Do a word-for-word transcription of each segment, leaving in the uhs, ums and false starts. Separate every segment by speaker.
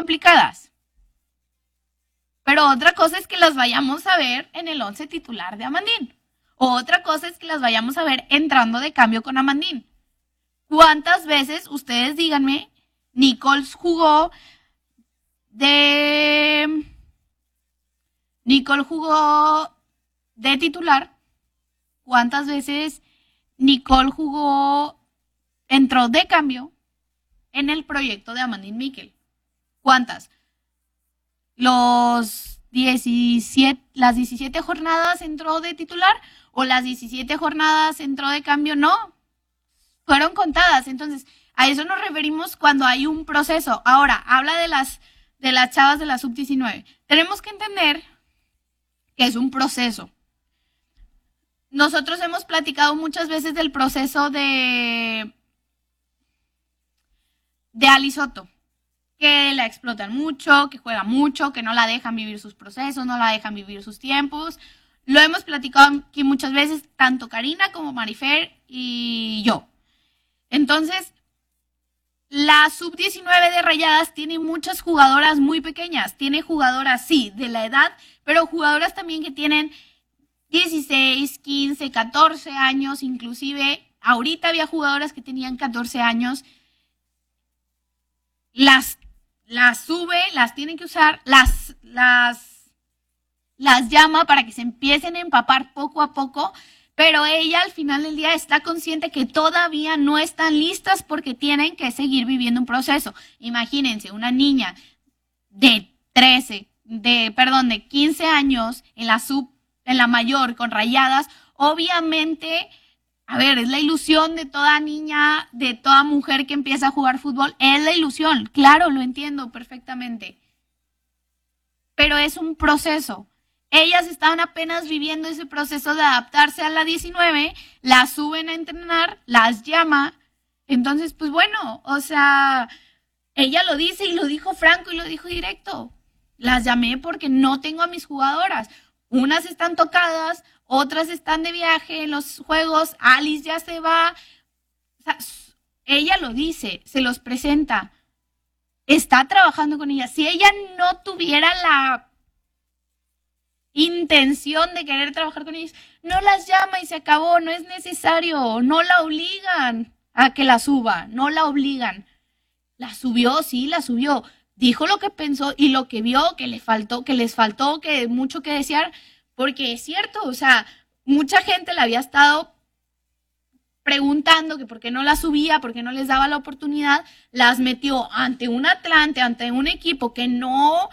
Speaker 1: complicadas. Pero otra cosa es que las vayamos a ver en el once titular de Amandine. Otra cosa es que las vayamos a ver entrando de cambio con Amandine. ¿Cuántas veces, ustedes díganme, Nicole jugó de... Nicole jugó de titular? ¿Cuántas veces Nicole jugó, entró de cambio en el proyecto de Amandine Miquel? ¿Cuántas? Los diecisiete, las diecisiete jornadas entró de titular o las diecisiete jornadas entró de cambio, no, fueron contadas. Entonces, a eso nos referimos cuando hay un proceso. Ahora, habla de las, de las chavas de la sub diecinueve. Tenemos que entender que es un proceso. Nosotros hemos platicado muchas veces del proceso de, de Ali Soto, que la explotan mucho, que juega mucho, que no la dejan vivir sus procesos, no la dejan vivir sus tiempos. Lo hemos platicado aquí muchas veces, tanto Karina como Marifer y yo. Entonces, la sub diecinueve de Rayadas tiene muchas jugadoras muy pequeñas. Tiene jugadoras, sí, de la edad, pero jugadoras también que tienen dieciséis, quince, catorce años, inclusive ahorita había jugadoras que tenían catorce años. Las, las sube, las tienen que usar, las, las, las llama para que se empiecen a empapar poco a poco, pero ella al final del día está consciente que todavía no están listas porque tienen que seguir viviendo un proceso. Imagínense, una niña de trece, de, perdón, de quince años en la sub, en la mayor con Rayadas, obviamente, a ver, es la ilusión de toda niña, de toda mujer que empieza a jugar fútbol, es la ilusión, claro, lo entiendo perfectamente, pero es un proceso. Ellas estaban apenas viviendo ese proceso de adaptarse a la diecinueve, las suben a entrenar, las llama, entonces, pues bueno, o sea, ella lo dice y lo dijo franco y lo dijo directo, las llamé porque no tengo a mis jugadoras. Unas están tocadas, otras están de viaje en los juegos, Alice ya se va. O sea, ella lo dice, se los presenta, está trabajando con ella. Si ella no tuviera la intención de querer trabajar con ellas, no las llama y se acabó, no es necesario, no la obligan a que la suba, no la obligan. La subió, sí, la subió. Dijo lo que pensó y lo que vio, que le faltó, que les faltó, que mucho que desear, porque es cierto, o sea, mucha gente le había estado preguntando que por qué no la subía, por qué no les daba la oportunidad, las metió ante un Atlante, ante un equipo que no,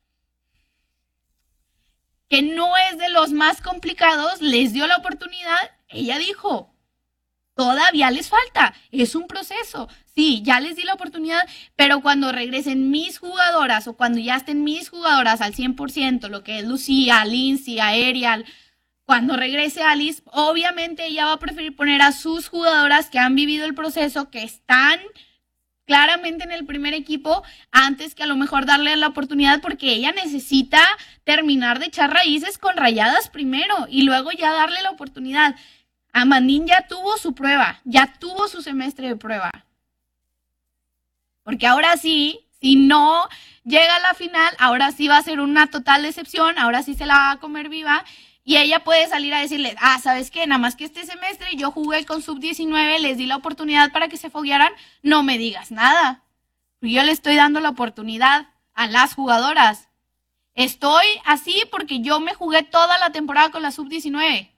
Speaker 1: que no es de los más complicados, les dio la oportunidad, ella dijo, todavía les falta, es un proceso. Sí, ya les di la oportunidad, pero cuando regresen mis jugadoras o cuando ya estén mis jugadoras al cien por ciento, lo que es Lucía, Lindsay, Aerial, cuando regrese Alice, obviamente ella va a preferir poner a sus jugadoras que han vivido el proceso, que están claramente en el primer equipo, antes que a lo mejor darle la oportunidad porque ella necesita terminar de echar raíces con Rayadas primero y luego ya darle la oportunidad. Amandine ya tuvo su prueba, ya tuvo su semestre de prueba. Porque ahora sí, si no llega a la final, ahora sí va a ser una total decepción, ahora sí se la va a comer viva y ella puede salir a decirle, ah, ¿sabes qué? Nada más que este semestre yo jugué con sub diecinueve, les di la oportunidad para que se foguearan, no me digas nada. Yo le estoy dando la oportunidad a las jugadoras. Estoy así porque yo me jugué toda la temporada con la sub diecinueve.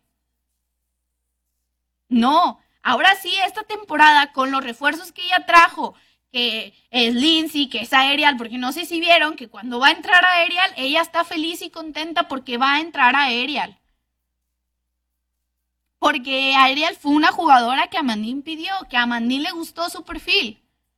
Speaker 1: No, ahora sí, esta temporada con los refuerzos que ella trajo, que es Lindsay, que es Aerial, porque no sé si vieron que cuando va a entrar a Aerial, ella está feliz y contenta porque va a entrar a Aerial. Porque Aerial fue una jugadora que Amandine pidió, que a Amandine le gustó su perfil.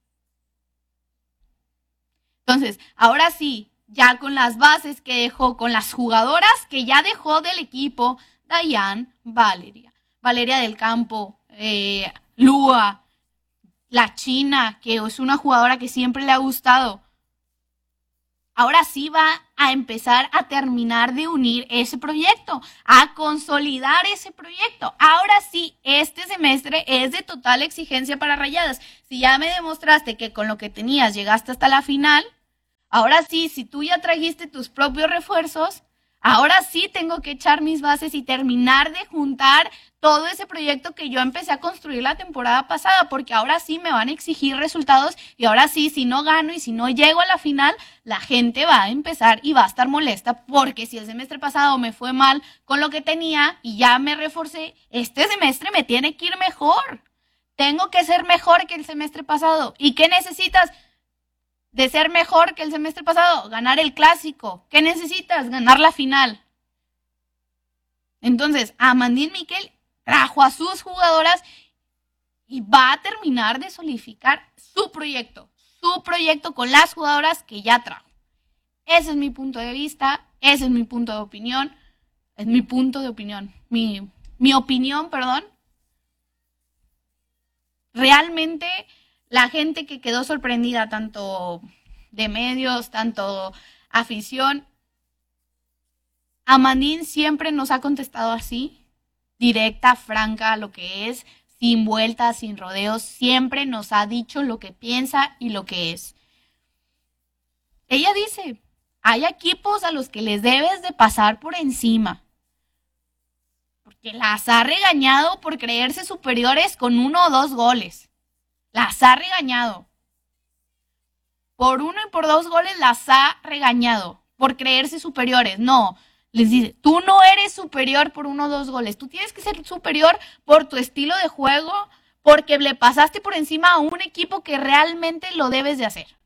Speaker 1: Entonces, ahora sí, ya con las bases que dejó, con las jugadoras que ya dejó del equipo, Dayan, Valeria, Valeria del Campo, eh, Lua, la China, que es una jugadora que siempre le ha gustado. Ahora sí va a empezar a terminar de unir ese proyecto, a consolidar ese proyecto. Ahora sí, este semestre es de total exigencia para Rayadas. Si ya me demostraste que con lo que tenías llegaste hasta la final, Ahora sí, si tú ya trajiste tus propios refuerzos, ahora sí tengo que echar mis bases y terminar de juntar todo ese proyecto que yo empecé a construir la temporada pasada, porque ahora sí me van a exigir resultados y ahora sí, si no gano y si no llego a la final, la gente va a empezar y va a estar molesta porque si el semestre pasado me fue mal con lo que tenía y ya me reforcé, este semestre me tiene que ir mejor. Tengo que ser mejor que el semestre pasado. ¿Y qué necesitas? De ser mejor que el semestre pasado, ganar el clásico. ¿Qué necesitas? Ganar la final. Entonces, Amandine Miquel trajo a sus jugadoras y va a terminar de solidificar su proyecto, su proyecto con las jugadoras que ya trajo. Ese es mi punto de vista, ese es mi punto de opinión, es mi punto de opinión, mi, mi opinión, perdón. Realmente la gente que quedó sorprendida, tanto de medios, tanto afición, Amandine siempre nos ha contestado así, directa, franca, lo que es, sin vueltas, sin rodeos, siempre nos ha dicho lo que piensa y lo que es. Ella dice, hay equipos a los que les debes de pasar por encima, porque las ha regañado por creerse superiores con uno o dos goles. Las ha regañado. Por uno y por dos goles las ha regañado por creerse superiores. No, les dice, tú no eres superior por uno o dos goles. Tú tienes que ser superior por tu estilo de juego, porque le pasaste por encima a un equipo que realmente lo debes de hacer.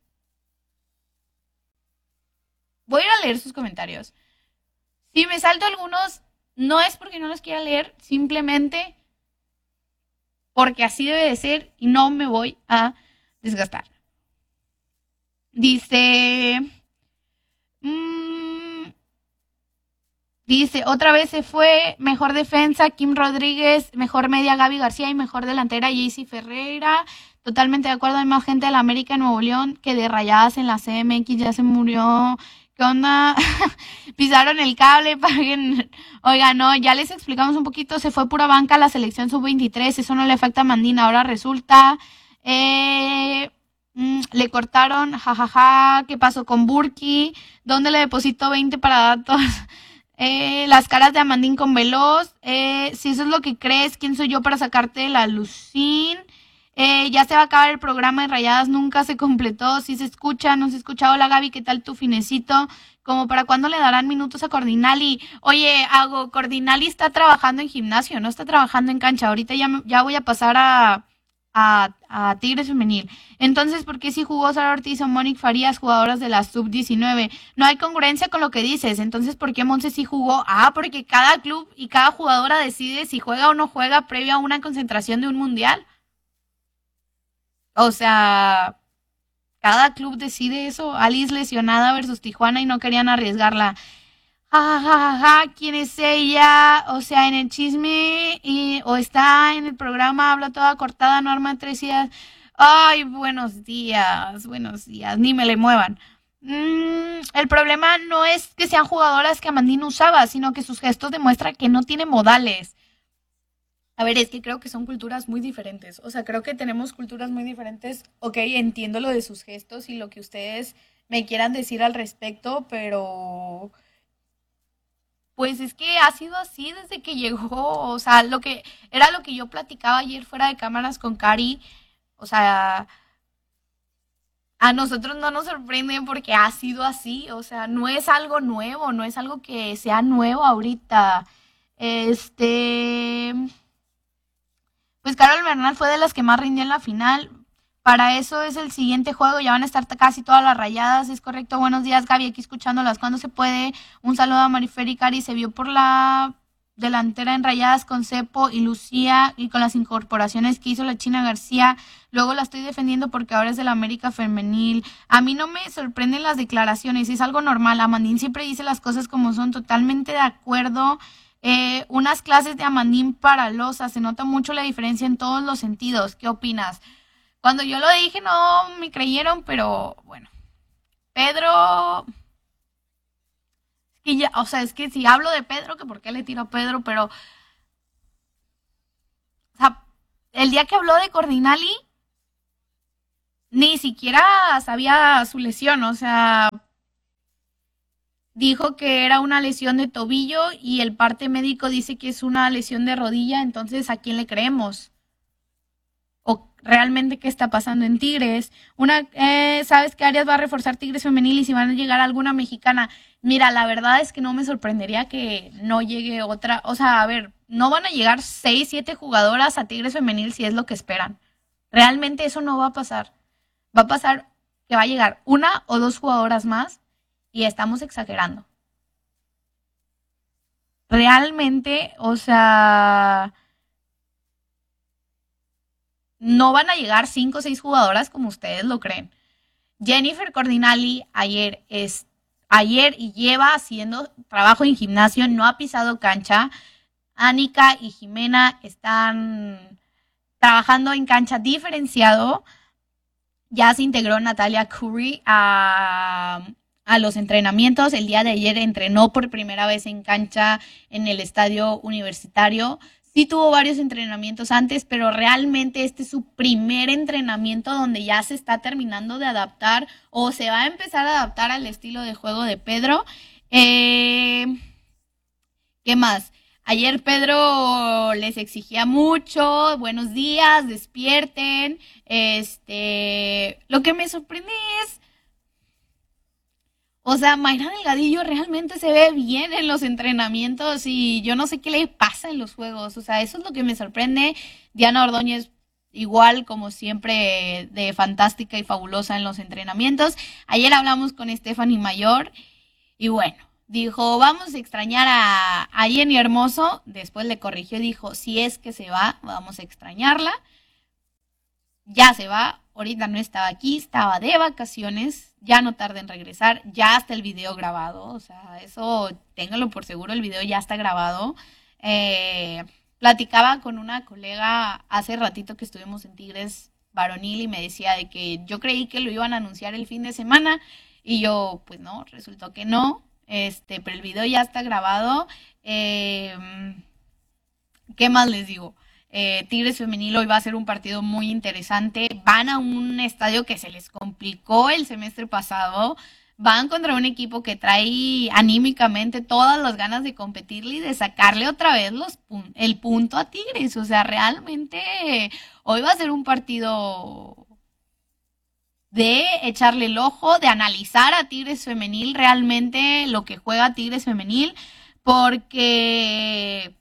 Speaker 1: Voy a ir a leer sus comentarios. Si me salto algunos, no es porque no los quiera leer, simplemente porque así debe de ser y no me voy a desgastar. Dice... Mmm, dice, otra vez se fue, mejor defensa, Kim Rodríguez, mejor media, Gaby García y mejor delantera, Jaycee Ferreira. Totalmente de acuerdo, hay más gente de la América en Nuevo León que de Rayadas en la C M X, ya se murió. ¿Qué onda? Pisaron el cable, paguen. Oiga, no, ya les explicamos un poquito, se fue pura banca a la selección sub veintitrés, eso no le afecta a Mandina, ahora resulta... Eh, mm, le cortaron, jajaja, ja, ja, ¿qué pasó con Burki? ¿Dónde le deposito veinte para datos? Eh, las caras de Amandín con Veloz, eh, si eso es lo que crees, ¿quién soy yo para sacarte de la Lucín? Eh, ya se va a acabar el programa de Rayadas, nunca se completó, si se escucha, no se escucha. Hola Gaby, ¿qué tal tu finecito? Como para cuándo le darán minutos a Cordinali. Oye, hago, Cordinali está trabajando en gimnasio, no está trabajando en cancha. Ahorita ya, ya voy a pasar a, a, a Tigres Femenil. Entonces, ¿por qué si jugó Sara Ortiz o Mónica Farías, jugadoras de la sub diecinueve? No hay congruencia con lo que dices. Entonces, ¿por qué Monse sí jugó? Ah, porque cada club y cada jugadora decide si juega o no juega previo a una concentración de un mundial. O sea, cada club decide eso. Alice lesionada versus Tijuana y no querían arriesgarla. Ja, ja, ja, ja, ¿quién es ella? O sea, en el chisme y, o está en el programa, habla toda cortada, Norma Tres días. Ay, buenos días, buenos días, ni me le muevan. Mm, el problema no es que sean jugadoras que Amandine usaba, sino que sus gestos demuestran que no tiene modales. A ver, es que creo que son culturas muy diferentes. O sea, creo que tenemos culturas muy diferentes. Ok, entiendo lo de sus gestos y lo que ustedes me quieran decir al respecto, pero pues es que ha sido así desde que llegó. O sea, lo que era lo que yo platicaba ayer fuera de cámaras con Cari. O sea, a nosotros no nos sorprende porque ha sido así. O sea, no es algo nuevo, no es algo que sea nuevo ahorita. Este, pues Carol Bernal fue de las que más rindió en la final. Para eso es el siguiente juego, ya van a estar casi todas las rayadas, es correcto. Buenos días, Gaby, aquí escuchándolas cuando se puede. Un saludo a Marifer y Cari, se vio por la delantera en rayadas con Cepo y Lucía y con las incorporaciones que hizo la China García. Luego la estoy defendiendo porque ahora es de la América Femenil. A mí no me sorprenden las declaraciones, es algo normal. Amandín siempre dice las cosas como son, totalmente de acuerdo. Eh, unas clases de Amandín para Loza, se nota mucho la diferencia en todos los sentidos. ¿Qué opinas? Cuando yo lo dije no me creyeron, pero bueno. Pedro, y ya, o sea, es que si hablo de Pedro, que por qué le tiro a Pedro, pero, o sea, el día que habló de Cordinali, ni siquiera sabía su lesión, o sea, dijo que era una lesión de tobillo y el parte médico dice que es una lesión de rodilla, entonces ¿a quién le creemos? ¿O realmente qué está pasando en Tigres? Una, eh, ¿sabes qué Arias va a reforzar Tigres femenil y si van a llegar alguna mexicana? Mira, la verdad es que no me sorprendería que no llegue otra, o sea, a ver, no van a llegar seis, siete jugadoras a Tigres femenil si es lo que esperan. Realmente eso no va a pasar. Va a pasar que va a llegar una o dos jugadoras más y estamos exagerando. Realmente, o sea, no van a llegar cinco o seis jugadoras como ustedes lo creen. Jennifer Cordinali ayer es ayer y lleva haciendo trabajo en gimnasio, no ha pisado cancha. Anika y Jimena están trabajando en cancha diferenciado. Ya se integró Natalia Curry a, a los entrenamientos. El día de ayer entrenó por primera vez en cancha en el estadio universitario. Sí tuvo varios entrenamientos antes, pero realmente este es su primer entrenamiento donde ya se está terminando de adaptar o se va a empezar a adaptar al estilo de juego de Pedro. Eh, ¿Qué más? Ayer Pedro les exigía mucho, buenos días, despierten. Este, lo que me sorprende es, o sea, Mayra Delgadillo realmente se ve bien en los entrenamientos y yo no sé qué le pasa en los juegos. O sea, eso es lo que me sorprende. Diana Ordóñez, igual como siempre, de fantástica y fabulosa en los entrenamientos. Ayer hablamos con Stephanie Mayor y bueno, dijo, vamos a extrañar a, a Jenny Hermoso. Después le corrigió y dijo, si es que se va, vamos a extrañarla. Ya se va, ahorita no estaba aquí, estaba de vacaciones, ya no tarda en regresar, ya está el video grabado, o sea, eso téngalo por seguro, el video ya está grabado. Eh, Platicaba con una colega hace ratito que estuvimos en Tigres Varonil y me decía de que yo creí que lo iban a anunciar el fin de semana y yo, pues no, resultó que no, este, pero el video ya está grabado. Eh, ¿Qué más les digo? Eh, Tigres Femenil hoy va a ser un partido muy interesante. Van a un estadio que se les complicó el semestre pasado. Van contra un equipo que trae anímicamente todas las ganas de competirle y de sacarle otra vez los pun el punto a Tigres. O sea, realmente hoy va a ser un partido de echarle el ojo, de analizar a Tigres Femenil realmente lo que juega Tigres Femenil, porque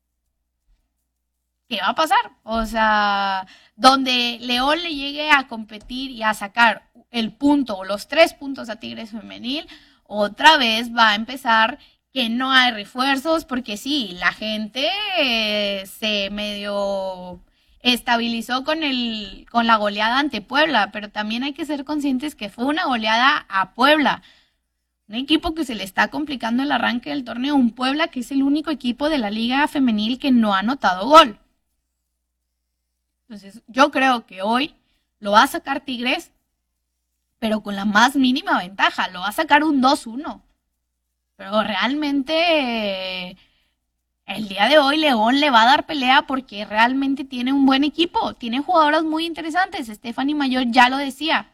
Speaker 1: ¿qué va a pasar? O sea, donde León le llegue a competir y a sacar el punto o los tres puntos a Tigres Femenil, otra vez va a empezar que no hay refuerzos, porque sí, la gente eh, se medio estabilizó con el con la goleada ante Puebla, pero también hay que ser conscientes que fue una goleada a Puebla, un equipo que se le está complicando el arranque del torneo, un Puebla que es el único equipo de la liga femenil que no ha anotado gol. Entonces, yo creo que hoy lo va a sacar Tigres, pero con la más mínima ventaja. Lo va a sacar un dos uno. Pero realmente eh, el día de hoy León le va a dar pelea porque realmente tiene un buen equipo. Tiene jugadoras muy interesantes. Stephanie Mayor ya lo decía.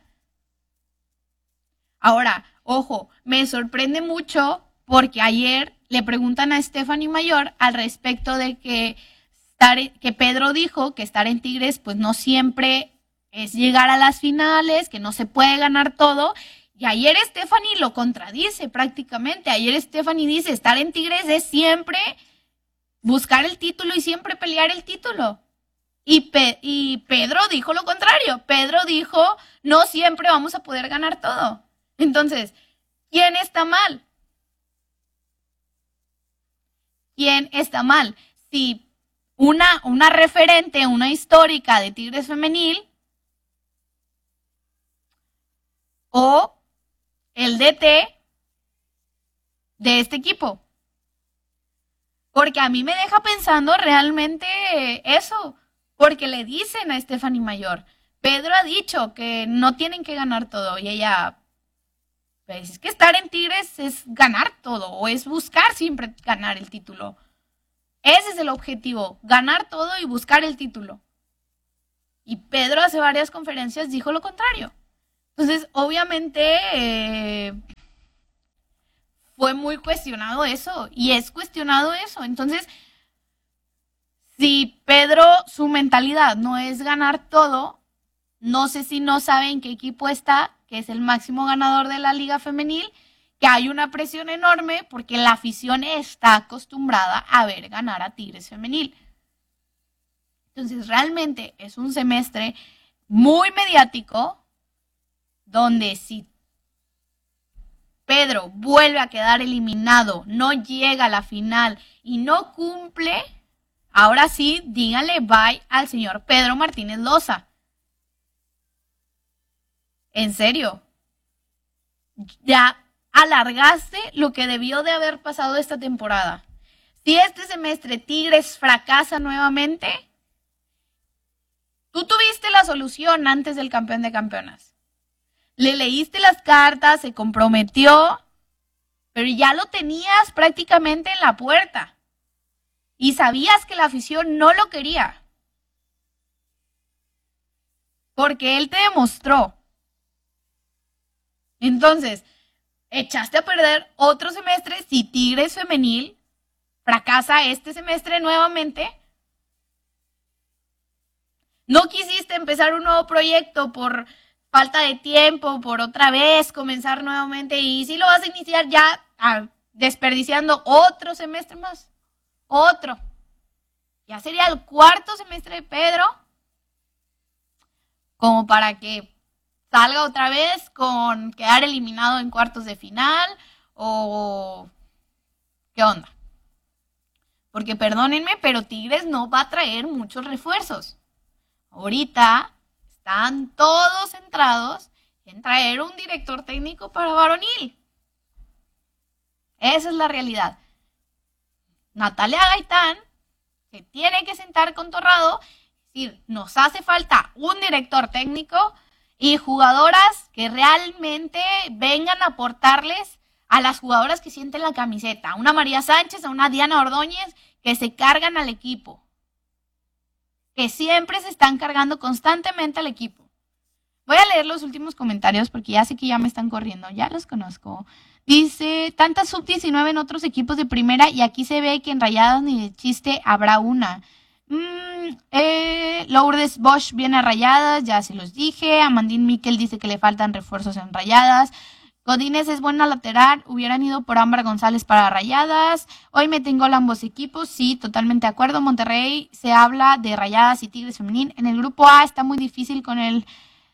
Speaker 1: Ahora, ojo, me sorprende mucho porque ayer le preguntan a Stephanie Mayor al respecto de que estar, que Pedro dijo que estar en Tigres pues no siempre es llegar a las finales, que no se puede ganar todo. Y ayer Stephanie lo contradice prácticamente. Ayer Stephanie dice, estar en Tigres es siempre buscar el título y siempre pelear el título. Y, Pe y Pedro dijo lo contrario. Pedro dijo, no siempre vamos a poder ganar todo. Entonces, ¿quién está mal? ¿Quién está mal? Si una, una referente, una histórica de Tigres Femenil o el D T de este equipo. Porque a mí me deja pensando realmente eso. Porque le dicen a Stephanie Mayor, Pedro ha dicho que no tienen que ganar todo. Y ella, pues es que estar en Tigres es ganar todo. O es buscar siempre ganar el título. Ese es el objetivo, ganar todo y buscar el título. Y Pedro hace varias conferencias dijo lo contrario. Entonces, obviamente, eh, fue fue muy cuestionado eso, y es cuestionado eso. Entonces, si Pedro, su mentalidad no es ganar todo, no sé si no sabe en qué equipo está, que es el máximo ganador de la Liga Femenil, que hay una presión enorme porque la afición está acostumbrada a ver ganar a Tigres Femenil. Entonces, realmente es un semestre muy mediático, donde si Pedro vuelve a quedar eliminado, no llega a la final y no cumple, ahora sí, díganle bye al señor Pedro Martínez Loza. En serio, ya alargaste lo que debió de haber pasado esta temporada. Si este semestre Tigres fracasa nuevamente, tú tuviste la solución antes del campeón de campeonas. Le leíste las cartas, se comprometió, pero ya lo tenías prácticamente en la puerta. Y sabías que la afición no lo quería. Porque él te demostró. Entonces, echaste a perder otro semestre si Tigres Femenil fracasa este semestre nuevamente. No quisiste empezar un nuevo proyecto por falta de tiempo, por otra vez comenzar nuevamente, y si lo vas a iniciar ya ah, desperdiciando otro semestre más, otro. Ya sería el cuarto semestre de Pedro, como para que salga otra vez con quedar eliminado en cuartos de final, o ¿qué onda? Porque perdónenme, pero Tigres no va a traer muchos refuerzos. Ahorita están todos centrados en traer un director técnico para varonil. Esa es la realidad. Natalia Gaitán se tiene que sentar con Torrado, es decir, nos hace falta un director técnico y jugadoras que realmente vengan a aportarles a las jugadoras que sienten la camiseta. A una María Sánchez, a una Diana Ordóñez, que se cargan al equipo. Que siempre se están cargando constantemente al equipo. Voy a leer los últimos comentarios porque ya sé que ya me están corriendo, ya los conozco. Dice, tantas sub diecinueve en otros equipos de primera y aquí se ve que en Rayadas ni de chiste habrá una. Mm, eh, Lourdes Bosch viene a Rayadas, ya se los dije. Amandín Miquel dice que le faltan refuerzos en Rayadas. Godínez es buena lateral, hubieran ido por Ámbar González para Rayadas. Hoy me tengo ambos equipos, sí, totalmente de acuerdo. Monterrey se habla de Rayadas y Tigres Femenil. En el grupo A está muy difícil con el...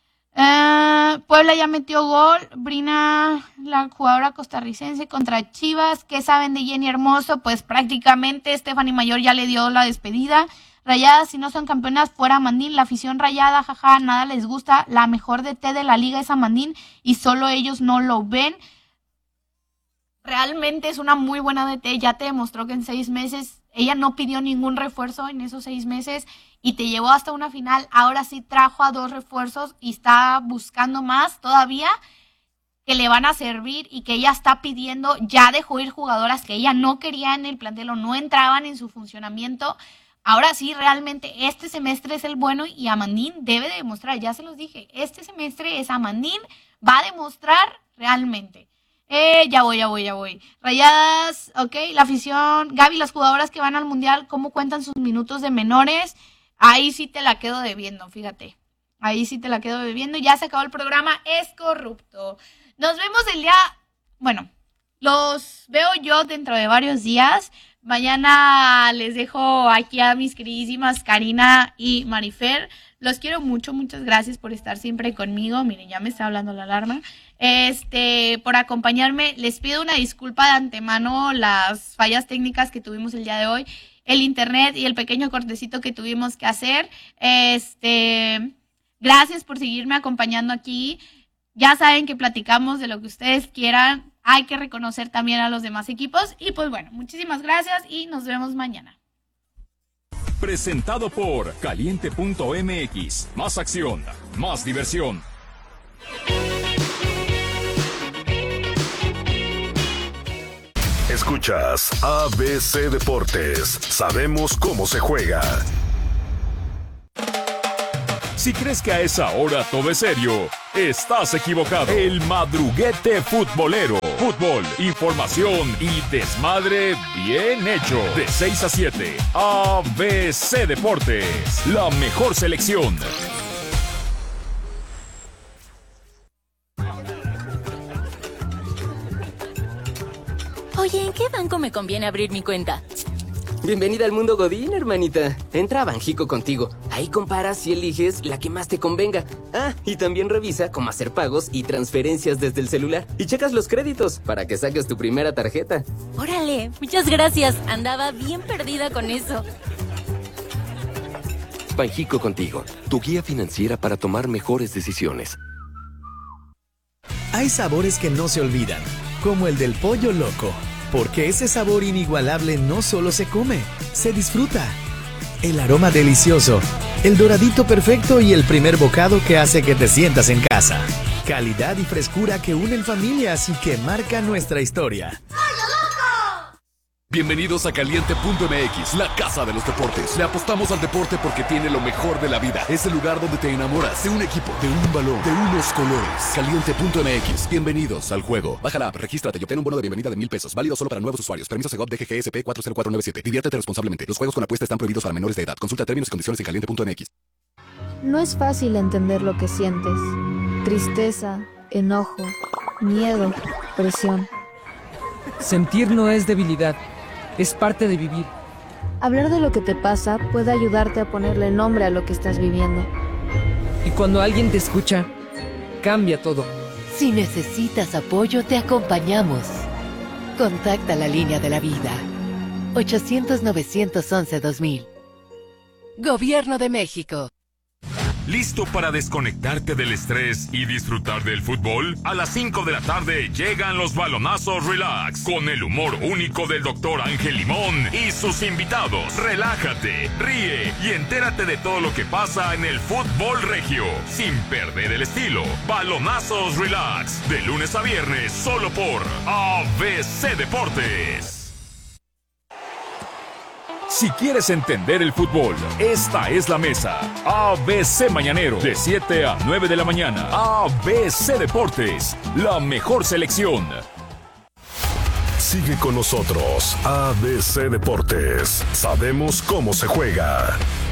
Speaker 1: Uh, Puebla ya metió gol. Brina, la jugadora costarricense contra Chivas. ¿Qué saben de Jenny Hermoso? Pues prácticamente Stephanie Mayor ya le dio la despedida. Rayadas, si no son campeonas, fuera Mandín. La afición rayada, jaja, nada les gusta. La mejor D T de la liga es Amandín y solo ellos no lo ven. Realmente es una muy buena D T. Ya te demostró que en seis meses ella no pidió ningún refuerzo en esos seis meses y te llevó hasta una final. Ahora sí trajo a dos refuerzos y está buscando más todavía que le van a servir y que ella está pidiendo. Ya dejó ir jugadoras que ella no quería en el plantel o no entraban en su funcionamiento. Ahora sí, realmente este semestre es el bueno y Amandín debe de demostrar, ya se los dije, este semestre es Amandín, va a demostrar realmente. Eh, ya voy, ya voy, ya voy. Rayadas, ok, la afición, Gaby, las jugadoras que van al Mundial, ¿cómo cuentan sus minutos de menores? Ahí sí te la quedo debiendo, fíjate. Ahí sí te la quedo debiendo. Ya se acabó el programa, es corrupto. Nos vemos el día, bueno, los veo yo dentro de varios días. Mañana les dejo aquí a mis queridísimas Karina y Marifer. Los quiero mucho, muchas gracias por estar siempre conmigo. Miren, ya me está hablando la alarma. Este, por acompañarme. Les pido una disculpa de antemano las fallas técnicas que tuvimos el día de hoy, el internet y el pequeño cortecito que tuvimos que hacer. Este, gracias por seguirme acompañando aquí. Ya saben que platicamos de lo que ustedes quieran. Hay que reconocer también a los demás equipos. Y pues bueno, muchísimas gracias y nos vemos mañana.
Speaker 2: Presentado por Caliente punto M X. Más acción, más diversión.
Speaker 3: Escuchas A B C Deportes. Sabemos cómo se juega.
Speaker 2: Si crees que a esa hora todo es serio, Estás equivocado. El madruguete futbolero. Fútbol, información y desmadre bien hecho. De seis a siete. A B C Deportes. La mejor selección.
Speaker 4: Oye, ¿en qué banco me conviene abrir mi cuenta?
Speaker 5: Bienvenida al mundo Godín, hermanita. Entra a Banjico contigo. Ahí comparas y eliges la que más te convenga. Ah, y también revisa cómo hacer pagos y transferencias desde el celular. Y checas los créditos para que saques tu primera tarjeta.
Speaker 4: Órale, muchas gracias. Andaba bien perdida con eso.
Speaker 6: Banjico contigo, tu guía financiera para tomar mejores decisiones.
Speaker 7: Hay sabores que no se olvidan, como el del pollo loco. Porque ese sabor inigualable no solo se come, se disfruta. El aroma delicioso, el doradito perfecto y el primer bocado que hace que te sientas en casa. Calidad y frescura que unen familias y que marcan nuestra historia.
Speaker 8: Bienvenidos a Caliente punto M X, la casa de los deportes. Le apostamos al deporte porque tiene lo mejor de la vida. Es el lugar donde te enamoras de un equipo, de un balón, de unos colores. Caliente punto M X, bienvenidos al juego. Baja la app, regístrate y obtén un bono de bienvenida de mil pesos. Válido solo para nuevos usuarios. Permiso Segov D G G S P cuatro cero cuatro nueve siete. Diviértete responsablemente. Los juegos con apuesta están prohibidos para menores de edad. Consulta términos y condiciones en Caliente punto M X.
Speaker 9: No es fácil entender lo que sientes. Tristeza, enojo, miedo, presión.
Speaker 10: Sentir no es debilidad. Es parte de vivir.
Speaker 9: Hablar de lo que te pasa puede ayudarte a ponerle nombre a lo que estás viviendo.
Speaker 10: Y cuando alguien te escucha, cambia todo.
Speaker 11: Si necesitas apoyo, te acompañamos. Contacta la línea de la vida. ochocientos, novecientos once, dos mil. Gobierno de México.
Speaker 2: ¿Listo para desconectarte del estrés y disfrutar del fútbol? A las cinco de la tarde llegan los balonazos Relax con el humor único del doctor Ángel Limón y sus invitados. Relájate, ríe y entérate de todo lo que pasa en el fútbol regio sin perder el estilo. Balonazos Relax de lunes a viernes solo por A B C Deportes. Si quieres entender el fútbol, esta es la mesa. A B C Mañanero, de siete a nueve de la mañana. A B C Deportes, la mejor selección.
Speaker 3: Sigue con nosotros, A B C Deportes. Sabemos cómo se juega.